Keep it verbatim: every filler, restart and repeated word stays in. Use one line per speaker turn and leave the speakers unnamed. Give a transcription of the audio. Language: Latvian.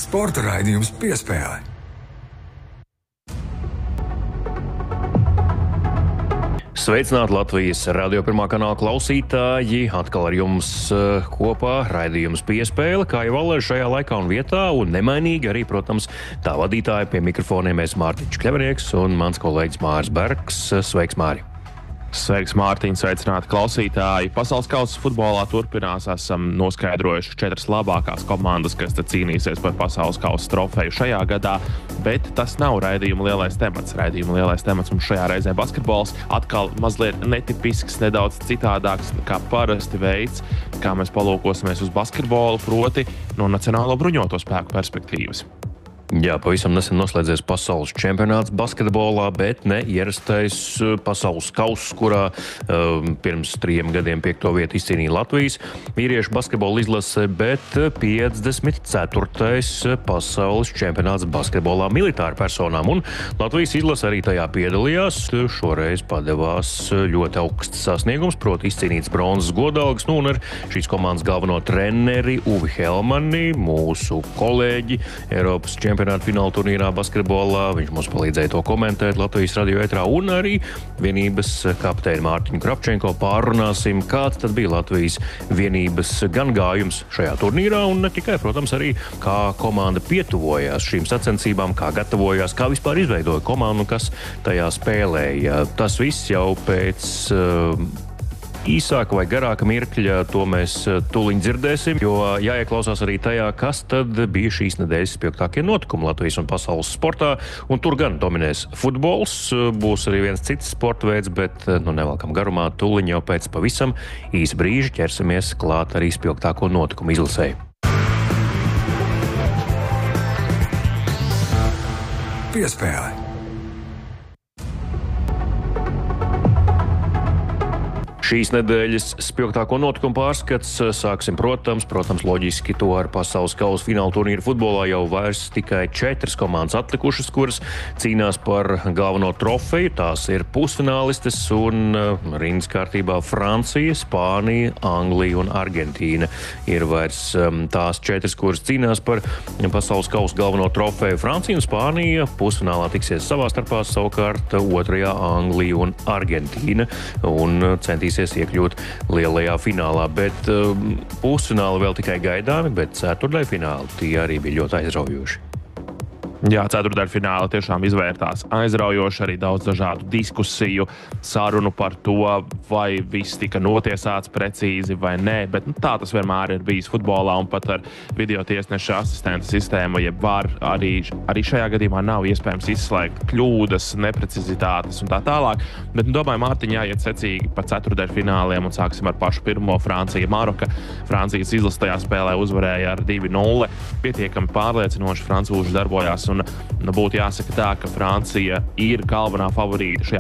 Sporta raidījums Piespēle.
Sveicināti Latvijas radio pirmā kanāla klausītāji. Atkal ar jums uh, kopā raidījums Piespēle, kā jau valēr šajā laikā un vietā, un nemainīgi arī, protams, tā vadītāja pie mikrofoniem es Mārtiņš Kļavinieks un mans kolēģis Māris Bergs. Sveiks, Māri!
Sveiks, Mārtiņ, sveicināti klausītāji. Pasaules kausa futbolā turpinās. Esam noskaidrojuši četras labākās komandas, kas tad cīnīsies par pasaules kausa trofeju šajā gadā, bet tas nav raidījuma lielais temats. Raidījuma lielais temats mums šajā reizē basketbols. Atkal mazliet netipisks, nedaudz citādāks kā parasti veids, kā mēs palūkosimies uz basketbolu, proti no Nacionālo bruņoto spēku perspektīvas.
Jā, pavisam nesen noslēdzies pasaules čempionāts basketbolā, bet ne ierastais pasaules kauss, kurā um, pirms trījiem gadiem piekto vietu izcīnīja Latvijas vīriešu basketbola izlase, bet piecdesmit ceturtais pasaules čempionāts basketbolā militāru personām. Un Latvijas izlase arī tajā piedalījās. Šoreiz padevās ļoti augsts sasniegums, proti izcīnīts bronzas godalgas. Nu, un ar šīs komandas galveno treneri Uvi Helmani, mūsu kolēģi Eiropas čempionāts čempionāta fināla turnīrā basketbolā. Viņš mums palīdzēja to komentēt Latvijas radio ētrā, un arī vienības kapteini Mārtiņu Krapčenko pārrunāsim, kāds tad bija Latvijas vienības gan gājums šajā turnīrā, un ne tikai, protams, arī kā komanda pietuvojās šīm sacensībām, kā gatavojās, kā vispār izveidoja komandu, kas tajā spēlēja. Tas viss jau pēc uh, īsāka vai garāka mirkļa, to mēs tūliņ dzirdēsim, jo jāieklausās arī tajā, kas tad bija šīs nedēļas spilgtākie notikumi Latvijas un pasaules sportā, un tur gan dominēs futbols, būs arī viens cits sporta veids, bet nu nevelkam garumā, tūliņ jau pēc pavisam īsa brīža ķersimies klāt arī spilgtāko notikumu izlasēji.
Piespēle.
Šīs nedēļas spilgtāko notikumu pārskats sāksim, protams, protams, loģiski to ar pasaules kausa fināla turnīru futbolā jau vairs tikai četras komandas atlikušas, kuras cīnās par galveno trofeju. Tās ir pusfinālistes un rindas kārtībā Francija, Spānija, Anglija un Argentīna. Ir vairs tās četras, kuras cīnās par pasaules kausa galveno trofeju. Francija un Spānija pusfinālā tiksies savā starpā, savukārt otrajā Anglija un Argentīna un centīs iekļūt lielajā finālā, bet um, pusfināli vēl tikai gaidāmi, bet ceturtdaļa fināli tie arī bija ļoti aizraujoši. Jā, ceturtdaļa fināla tiešām izvērtās aizraujoši, arī daudz dažādu diskusiju, sarunu par to, vai viss tika notiesāts precīzi vai nē, bet nu, tā tas vienmēr ir bijis futbolā, un pat ar video tiesneša asistenta sistēmu, jeb var arī, arī šajā gadījumā nav iespējams izslēgt kļūdas, neprecizitātes un tā tālāk, bet nu, domāju, Mārtiņ, jāiet secīgi pa ceturtdaļa fināliem un sāksim ar pašu pirmo Francija Maroka. Francijas izlase tajā spēlē uzvarēja ar divi nulle, pietiekami pārliecinoši francūži darbojās. Un nu, būtu jāsaka tā, ka Francija ir galvenā favorīta šajā